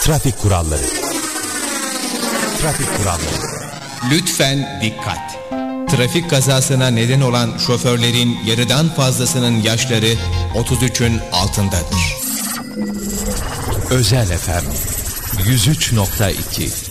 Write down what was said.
Trafik kuralları. Trafik kuralları. Lütfen dikkat. Trafik kazasına neden olan şoförlerin yarıdan fazlasının yaşları 33'ün altındadır. Özel FM 103.2